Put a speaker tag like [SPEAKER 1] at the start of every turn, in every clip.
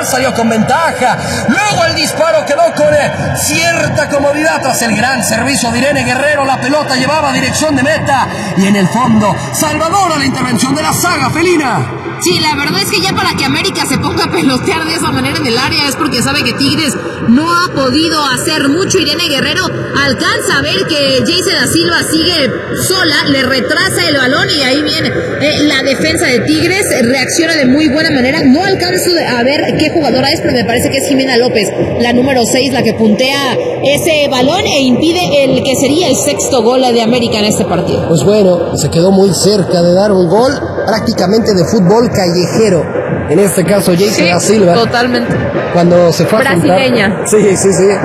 [SPEAKER 1] lateral, salió con ventaja. Luego el disparo quedó con cierta comodidad tras el gran servicio de Irene Guerrero. La pelota llevaba dirección de meta y en el fondo, salvadora la intervención de la saga felina.
[SPEAKER 2] Sí, la verdad es que ya para que América se ponga a pelotear de esa manera en el área es porque sabe que Tigres no ha podido hacer mucho. Irene Guerrero alcanza a ver que Jayce da Silva sigue sola, le retrasa el balón y ahí viene la defensa de Tigres, reacciona de muy buena manera. No alcanzo a ver qué jugadora es, pero me parece que es Jimena López, la número 6, la que puntea ese balón e impide el que sería el sexto gol de América en este partido.
[SPEAKER 3] Pues bueno, se quedó muy cerca de dar un gol prácticamente de fútbol callejero. En este caso, Jayce da Silva.
[SPEAKER 2] Totalmente.
[SPEAKER 3] Cuando se fue
[SPEAKER 2] brasileña.
[SPEAKER 3] A sí.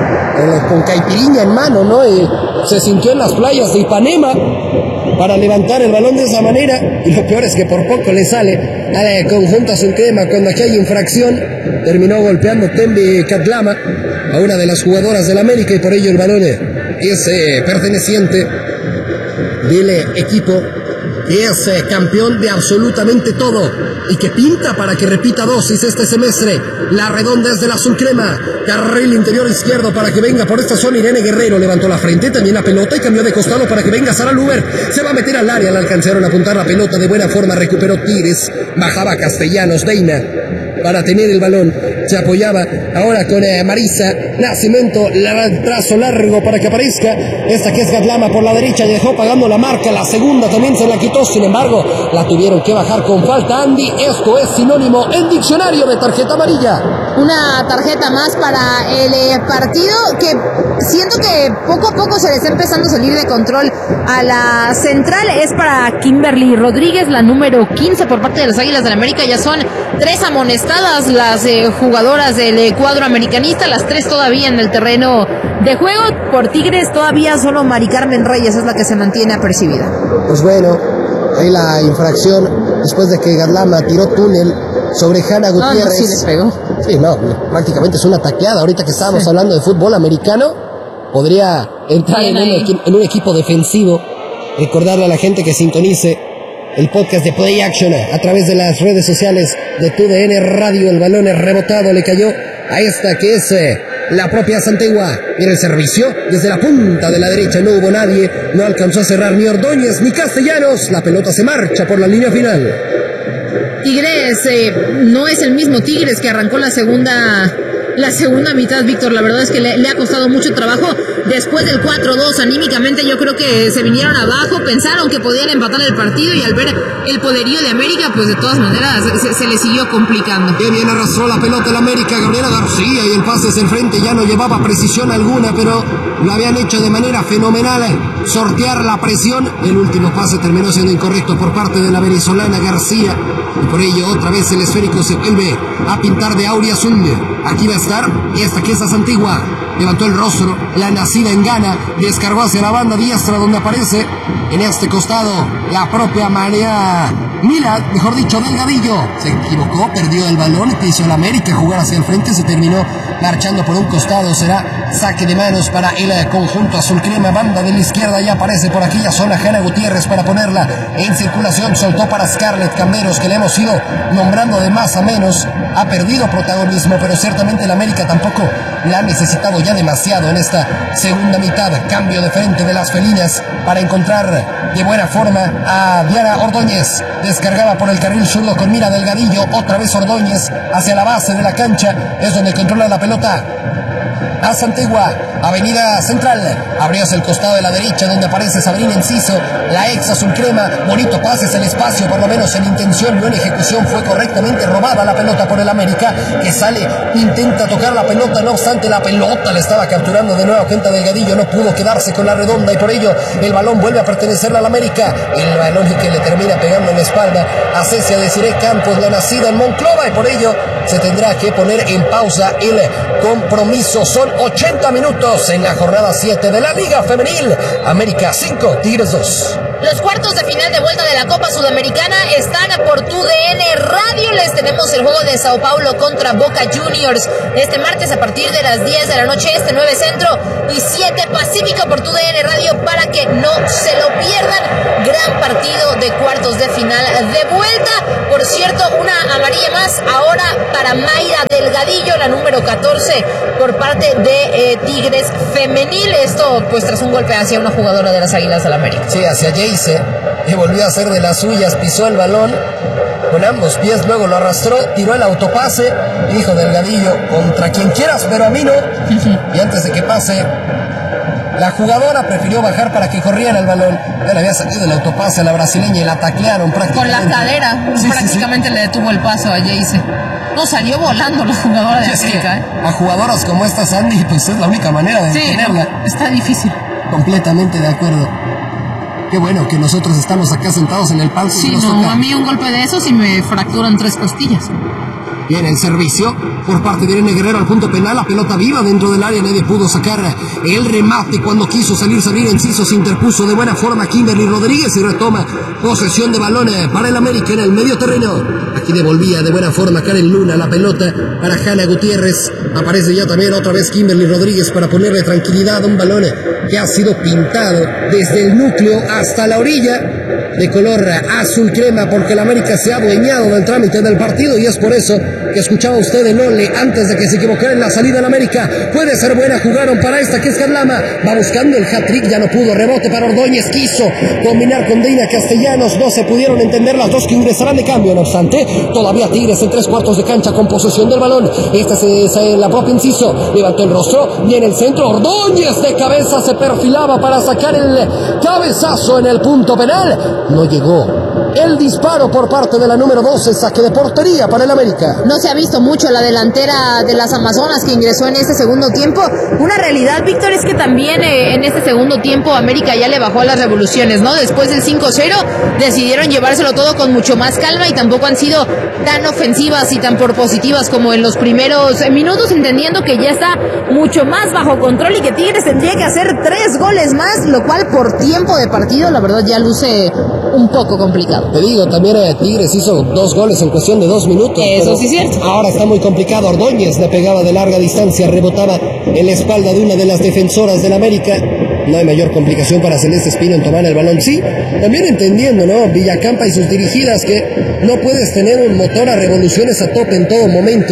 [SPEAKER 3] Con caipiriña en mano, ¿no? Y se sintió en las playas de Ipanema para levantar el balón de esa manera. Y lo peor es que por poco le sale al conjunto azul crema. Cuando aquí hay infracción, terminó golpeando Tembi Catlama a una de las jugadoras del América y por ello el balón es perteneciente del equipo que es campeón de absolutamente todo y que pinta para que repita dosis este semestre. La redonda es del azul crema, carril interior izquierdo para que venga por esta zona Irene Guerrero, levantó la frente, también la pelota y cambió de costado para que venga Sara Luber, se va a meter al área, le alcanzaron a apuntar la pelota de buena forma, recuperó Tigres, bajaba Castellanos, Deina para tener el balón, se apoyaba ahora con Marisa Nacimiento, trazo largo para que aparezca esta que es Gatlama por la derecha, dejó pagando la marca, la segunda también se la quitó, sin embargo la tuvieron que bajar con falta. Andy, esto es sinónimo en diccionario de tarjeta amarilla.
[SPEAKER 2] Una tarjeta más para el partido que siento que poco a poco se le está empezando a salir de control a la central. Es para Kimberly Rodríguez, la número 15 por parte de las Águilas del América. Ya son 3 amonestadas las jugadoras del cuadro americanista, las 3 todavía en el terreno de juego. Por Tigres todavía solo Mari Carmen Reyes es la que se mantiene apercibida.
[SPEAKER 3] Pues bueno, ahí la infracción después de que Gatlama tiró túnel sobre Hanna Gutiérrez.
[SPEAKER 2] No, sí le pegó.
[SPEAKER 3] Sí, no, prácticamente es una tacleada. Ahorita que estábamos hablando de fútbol americano, podría entrar en un equipo defensivo. Recordarle a la gente que sintonice el podcast de Play Action a través de las redes sociales de TUDN Radio. El balón es rebotado, le cayó a esta que es la propia Santegua. Mira el servicio desde la punta de la derecha, no hubo nadie, no alcanzó a cerrar ni Ordóñez ni Castellanos. La pelota se marcha por la línea final.
[SPEAKER 2] Tigres no es el mismo Tigres que arrancó la segunda mitad, Víctor. La verdad es que le ha costado mucho trabajo. Después del 4-2, anímicamente yo creo que se vinieron abajo, pensaron que podían empatar el partido y al ver el poderío de América, pues de todas maneras se le siguió complicando.
[SPEAKER 3] Qué bien arrastró la pelota el América, Gabriela García, y el pase hacia el frente ya no llevaba precisión alguna, pero lo habían hecho de manera fenomenal, sortear la presión. El último pase terminó siendo incorrecto por parte de la venezolana García y por ello otra vez el esférico se vuelve a pintar de aurea azul. Aquí va a estar esta que es Antigua, levantó el rostro, la nacida en Ghana, descargó hacia la banda diestra donde aparece en este costado la propia María Mila, mejor dicho Delgadillo, se equivocó, perdió el balón, quiso el América jugar hacia el frente, se terminó marchando por un costado, será saque de manos para el conjunto azul crema. Banda de la izquierda, ya aparece por aquella zona Hanna Gutiérrez para ponerla en circulación, soltó para Scarlett Camberos, que le hemos ido nombrando de más a menos, ha perdido protagonismo, pero ciertamente el América tampoco la ha necesitado ya demasiado en esta segunda mitad. Cambio de frente de las felinas para encontrar de buena forma a Diana Ordóñez, descargaba por el carril zurdo con mira Delgadillo, otra vez Ordóñez hacia la base de la cancha, es donde controla la pelota a Santegua, avenida central, abrió hacia el costado de la derecha donde aparece Sabrina Enciso, la ex azul crema, bonito pase hacia el espacio, por lo menos en intención, no en ejecución, fue correctamente robada la pelota por el América, que sale, intenta tocar la pelota, no obstante la pelota le estaba capturando de nuevo Kenta Delgadillo, no pudo quedarse con la redonda y por ello el balón vuelve a pertenecerle al América, el balón que le termina pegando en la espalda a Cecia Desiree Campos, la nacida en Monclova, y por ello se tendrá que poner en pausa el compromiso. Son 80 minutos en la jornada 7 de la Liga Femenil. América 5, Tigres 2.
[SPEAKER 2] Los cuartos de final de vuelta de la Copa Sudamericana están por TUDN Radio. Les tenemos el juego de Sao Paulo contra Boca Juniors este martes a partir de las 10 de la noche, 9 Centro y 7 Pacífico por TUDN Radio para que no se lo pierdan. Gran partido de cuartos de final de vuelta. Por cierto, una amarilla más ahora para Mayra de Delgadillo, la número 14, por parte de Tigres femenil. Esto pues tras un golpe hacia una jugadora de las Águilas del América.
[SPEAKER 3] Sí, hacia Jayce, que volvió a hacer de las suyas, pisó el balón con ambos pies, luego lo arrastró, tiró el autopase y dijo Delgadillo, contra quien quieras, pero a mí no. Y antes de que pase, la jugadora prefirió bajar para que corriera el balón. Ya le había salido el autopase a la brasileña y la taclearon prácticamente.
[SPEAKER 2] Con la cadera, prácticamente le detuvo el paso a Jayce. No, salió volando la jugadora de América.
[SPEAKER 3] A jugadoras como esta, Sandy, pues es la única manera de detenerla.
[SPEAKER 2] No, está difícil.
[SPEAKER 3] Completamente de acuerdo. Qué bueno que nosotros estamos acá sentados en el palco.
[SPEAKER 2] Sí, a mí un golpe de esos y me fracturan 3 costillas.
[SPEAKER 3] Viene el servicio por parte de Irene Guerrero al punto penal, la pelota viva dentro del área, nadie pudo sacar el remate cuando quiso salir Enciso se interpuso de buena forma Kimberly Rodríguez y retoma posesión de balón para el América en el medio terreno. Aquí devolvía de buena forma Karen Luna la pelota para Hanna Gutiérrez, aparece ya también otra vez Kimberly Rodríguez para ponerle tranquilidad a un balón que ha sido pintado desde el núcleo hasta la orilla de color azul crema, porque el América se ha adueñado del trámite del partido y es por eso que escuchaba usted el Ole antes de que se equivocara en la salida del América. Puede ser buena, jugaron para esta que es Carlama, va buscando el hat-trick, ya no pudo, rebote para Ordóñez, quiso combinar con Deina Castellanos, no se pudieron entender las dos que ingresarán de cambio, no obstante, todavía Tigres en 3/4 de cancha con posesión del balón. La propia Enciso levantó el rostro y en el centro Ordóñez de cabeza se perfilaba para sacar el cabezazo en el punto penal, no llegó. El disparo por parte de la número 12, saque de portería para el América.
[SPEAKER 2] No se ha visto mucho la delantera de las Amazonas que ingresó en este segundo tiempo. Una realidad, Víctor, es que también en este segundo tiempo América ya le bajó a las revoluciones, ¿no? Después del 5-0 decidieron llevárselo todo con mucho más calma y tampoco han sido tan ofensivas y tan propositivas como en los primeros minutos, entendiendo que ya está mucho más bajo control y que Tigres tendría que hacer 3 goles más, lo cual por tiempo de partido la verdad ya luce un poco complicado.
[SPEAKER 3] Te digo, también Tigres hizo 2 goles en cuestión de 2 minutos.
[SPEAKER 2] Eso sí es cierto.
[SPEAKER 3] Ahora está muy complicado. Ordóñez le pegaba de larga distancia, rebotaba en la espalda de una de las defensoras del América. No hay mayor complicación para Celeste Espino en tomar el balón. Sí, también entendiendo, ¿no? Villacampa y sus dirigidas que no puedes tener un motor a revoluciones a tope en todo momento.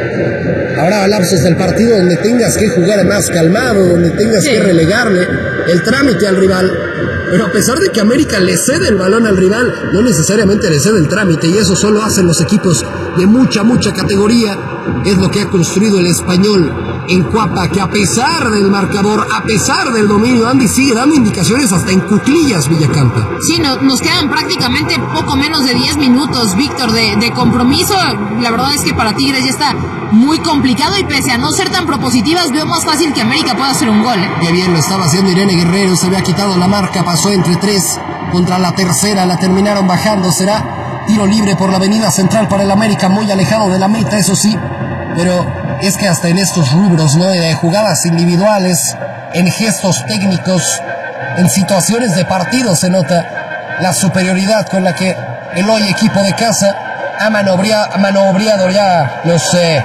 [SPEAKER 3] Habrá lapsos del partido donde tengas que jugar más calmado, donde tengas que relegarle el trámite al rival. Pero a pesar de que América le cede el balón al rival, no necesariamente le cede el trámite, y eso solo hacen los equipos de mucha categoría. Es lo que ha construido el Español en Cuapa, que a pesar del marcador, a pesar del dominio, Andy sigue dando indicaciones hasta en cuclillas Villacampa.
[SPEAKER 2] Sí, nos quedan prácticamente poco menos de 10 minutos, Víctor, de compromiso. La verdad es que para Tigres ya está muy complicado y pese a no ser tan propositivas, veo más fácil que América pueda hacer un gol.
[SPEAKER 3] Qué bien lo estaba haciendo Irene Guerrero, se había quitado la marca, pasó entre 3 contra la tercera, la terminaron bajando, será tiro libre por la avenida central para el América, muy alejado de la meta, eso sí, pero es que hasta en estos rubros, ¿no?, de jugadas individuales, en gestos técnicos, en situaciones de partido se nota la superioridad con la que el hoy equipo de casa ha maniobrado ya los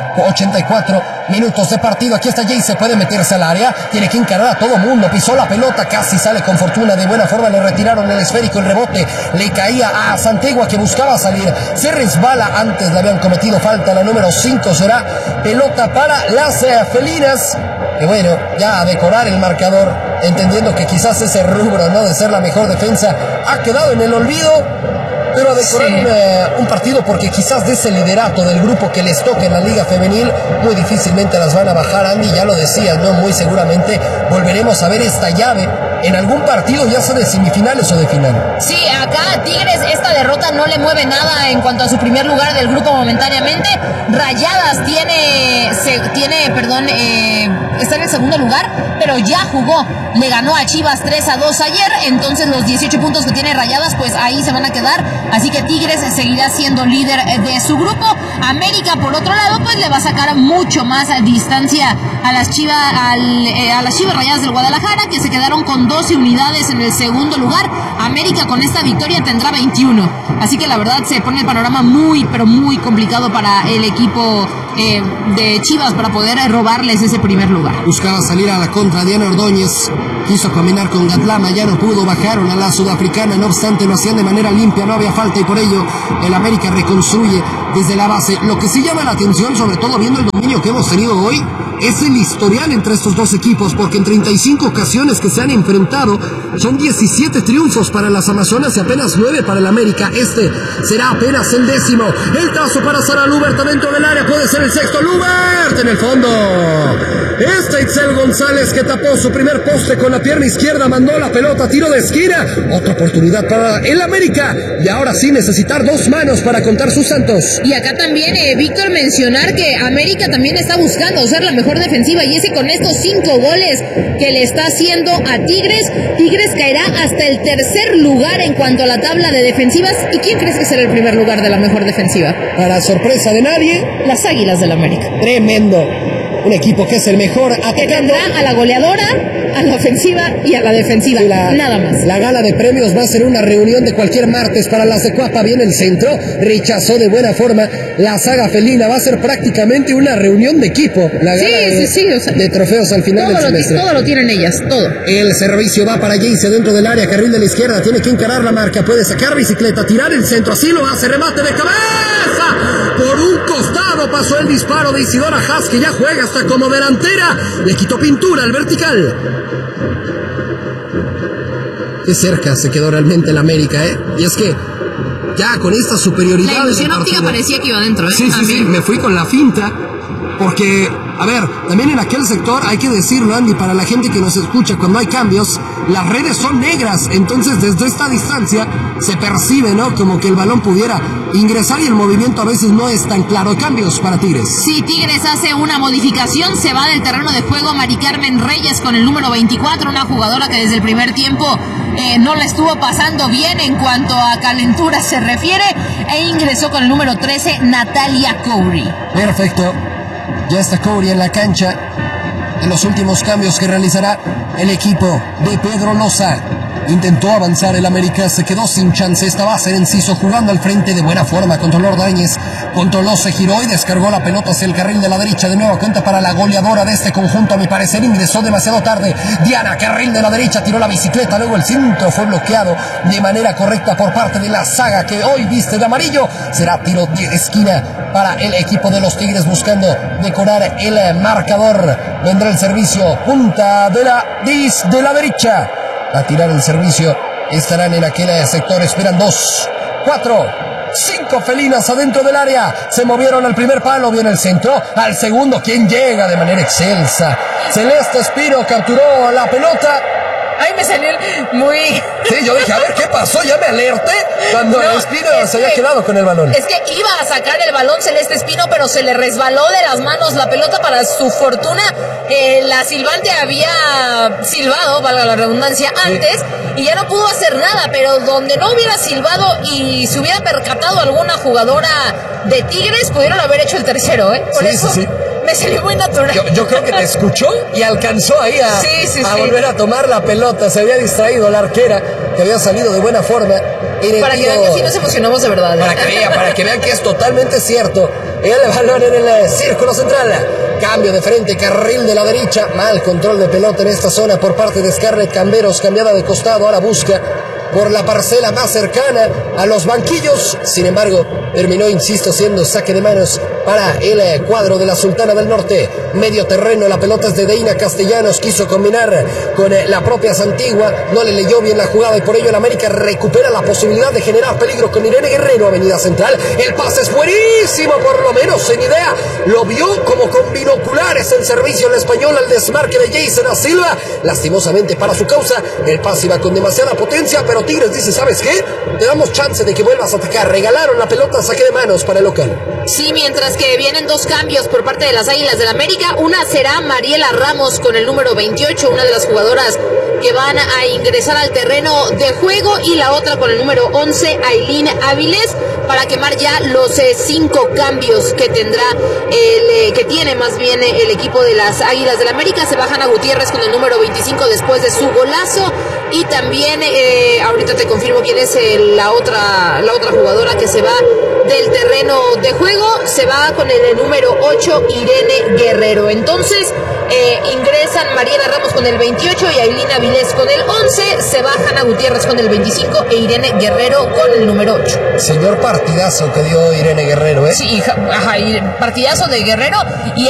[SPEAKER 3] 84 minutos de partido. Aquí está Jayce, puede meterse al área, tiene que encarar a todo mundo, pisó la pelota, casi sale con fortuna, de buena forma le retiraron el esférico, el rebote le caía a Santegua que buscaba salir, se resbala, antes le habían cometido falta, la número 5 será pelota para las felinas, que bueno, ya a decorar el marcador, entendiendo que quizás ese rubro, ¿no?, de ser la mejor defensa ha quedado en el olvido, pero a decorar un partido, porque quizás de ese liderato del grupo que les toca en la Liga Femenil, muy difícilmente las van a bajar, Andy, ya lo decías, ¿no? Muy seguramente volveremos a ver esta llave en algún partido, ya sea de semifinales o de final.
[SPEAKER 2] Sí, acá Tigres esta derrota no le mueve nada en cuanto a su primer lugar del grupo momentáneamente. Rayadas está en el segundo lugar, pero ya jugó, le ganó a Chivas 3-2 ayer, entonces los 18 puntos que tiene Rayadas, pues ahí se van a quedar, así que Tigres seguirá siendo líder de su grupo. América, por otro lado, pues le va a sacar mucho más distancia a las Chivas Rayadas del Guadalajara, que se quedaron con 12 unidades en el segundo lugar. América con esta victoria tendrá 21, así que la verdad se pone el panorama muy, pero muy complicado para el equipo de Chivas para poder robarles ese primer lugar.
[SPEAKER 3] Buscaba salir a la contra Diana Ordóñez, quiso combinar con Gatlama, ya no pudo, bajaron a la sudafricana, no obstante lo hacían de manera limpia, no había falta y por ello el América reconstruye desde la base. Lo que sí llama la atención, sobre todo viendo el dominio que hemos tenido hoy, es el historial entre estos dos equipos, porque en 35 ocasiones que se han enfrentado, son 17 triunfos para las Amazonas y apenas 9 para el América. Este será apenas el 10º. El trazo para Sara Lubert dentro del área, puede ser el 6º. Lubert en el fondo. Itzel González, que tapó su primer poste con la pierna izquierda, mandó la pelota, tiro de esquina. Otra oportunidad para el América. Y ahora sí necesitar 2 manos para contar sus santos.
[SPEAKER 2] Y acá también, Víctor, mencionar que América también está buscando ser la mejor defensiva, y ese con estos 5 goles que le está haciendo a Tigres caerá hasta el 3er lugar en cuanto a la tabla de defensivas. ¿Y quién crees que será el primer lugar de la mejor defensiva?
[SPEAKER 3] Para sorpresa de nadie,
[SPEAKER 2] las Águilas del América.
[SPEAKER 3] Tremendo. Un equipo que es el mejor atacando.
[SPEAKER 2] Que tendrá a la goleadora, a la ofensiva y a la defensiva, nada más.
[SPEAKER 3] La gala de premios va a ser una reunión de cualquier martes para las de Cuapa. Viene el centro, rechazó de buena forma la saga felina. Va a ser prácticamente una reunión de equipo. La gala de trofeos al final del semestre.
[SPEAKER 2] Todo lo tienen ellas, todo.
[SPEAKER 3] El servicio va para Jayce dentro del área, carril de la izquierda. Tiene que encarar la marca, puede sacar bicicleta, tirar el centro. Así lo hace, remate de cabeza. Por un costado pasó el disparo de Isidora Haas, que ya juega hasta como delantera. Le quitó pintura al vertical. Qué cerca se quedó realmente el América, ¿eh? Y es que ya con esta superioridad...
[SPEAKER 2] La ilusión óptica parecía que iba adentro, ¿eh?
[SPEAKER 3] Sí, me fui con la finta. Porque, a ver, también en aquel sector hay que decirlo, Andy, para la gente que nos escucha, cuando hay cambios, las redes son negras. Entonces, desde esta distancia se percibe, ¿no? Como que el balón pudiera ingresar y el movimiento a veces no es tan claro. Cambios para Tigres.
[SPEAKER 2] Sí, Tigres hace una modificación, se va del terreno de juego Mari Carmen Reyes con el número 24, una jugadora que desde el primer tiempo no la estuvo pasando bien en cuanto a calentura se refiere, e ingresó con el número 13, Natalia Coury.
[SPEAKER 3] Perfecto. Ya está Coury en la cancha. En los últimos cambios que realizará el equipo de Pedro Loza. Intentó avanzar el América, se quedó sin chance. Esta va a ser Enciso jugando al frente de buena forma. Controló Ordóñez, controló, se giró y descargó la pelota hacia el carril de la derecha. De nuevo cuenta para la goleadora de este conjunto. A mi parecer ingresó demasiado tarde. Diana, carril de la derecha, tiró la bicicleta. Luego el centro fue bloqueado de manera correcta por parte de la saga que hoy viste de amarillo. Será tiro de esquina para el equipo de los Tigres buscando decorar el marcador. Vendrá el servicio, punta de la derecha. A tirar el servicio, estarán en aquel sector, esperan 2, 4, 5 felinas adentro del área. Se movieron al primer palo, viene el centro, al segundo, quien llega de manera excelsa. Celeste Espino capturó la pelota.
[SPEAKER 2] Ay, me salió muy...
[SPEAKER 3] Sí, yo dije, a ver, ¿qué pasó? Ya me alerté cuando Espino se había quedado con el balón.
[SPEAKER 2] Es que iba a sacar el balón Celeste Espino, pero se le resbaló de las manos la pelota. Para su fortuna, la silbante había silbado, valga la redundancia, antes, y ya no pudo hacer nada, pero donde no hubiera silbado y se hubiera percatado alguna jugadora de Tigres, pudieron haber hecho el tercero, ¿eh? Por eso... Me salió muy natural.
[SPEAKER 3] Yo creo que te escuchó y alcanzó ahí a volver a tomar la pelota. Se había distraído la arquera, que había salido de buena forma.
[SPEAKER 2] Para que vean que sí nos emocionamos de verdad.
[SPEAKER 3] Para que vean que es totalmente cierto. El balón en el círculo central. Cambio de frente, carril de la derecha. Mal control de pelota en esta zona por parte de Scarlett Camberos. Cambiada de costado, ahora busca por la parcela más cercana a los banquillos. Sin embargo, terminó, insisto, siendo saque de manos para el cuadro de la Sultana del Norte. Medio terreno, la pelota es de Deina Castellanos. Quiso combinar con la propia Santigua. No le leyó bien la jugada y por ello el América recupera la posibilidad de generar peligro con Irene Guerrero, avenida central. El pase es buenísimo, por lo menos en idea. Lo vio como con binoculares el servicio en la española, el desmarque de Jayce da Silva. Lastimosamente para su causa, el pase iba con demasiada potencia, pero Tigres dice, ¿sabes qué? Te damos chance de que vuelvas a atacar. Regalaron la pelota, saque de manos para el local.
[SPEAKER 2] Sí, mientras que vienen 2 cambios por parte de las Águilas del América. Una será Mariela Ramos con el número 28, una de las jugadoras que van a ingresar al terreno de juego, y la otra con el número 11, Ailín Áviles, para quemar ya los 5 cambios que tendrá que tiene más bien el equipo de las Águilas del América. Se bajan a Gutiérrez con el número 25 después de su golazo. Y también, ahorita te confirmo quién es la otra jugadora que se va del terreno de juego. Se va con el número 8, Irene Guerrero. Entonces, ingresan Mariela Ramos con el 28 y Ailina Vilés con el 11. Se va Hanna Gutiérrez con el 25 e Irene Guerrero con el número 8.
[SPEAKER 3] Señor partidazo que dio Irene Guerrero, ¿eh?
[SPEAKER 2] Sí, partidazo de Guerrero. Y